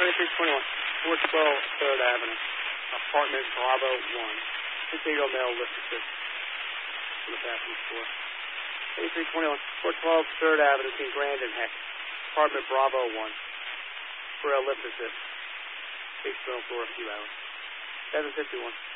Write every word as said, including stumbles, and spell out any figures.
thirty-three twenty-one, four twelve third Avenue, apartment Bravo one. Integral male lift assist from the bathroom floor. thirty-three twenty-one, four twelve third Avenue, between Grand and Heck, apartment Bravo one. For a lift assist. Takes ground floor a few hours. seven fifty-one.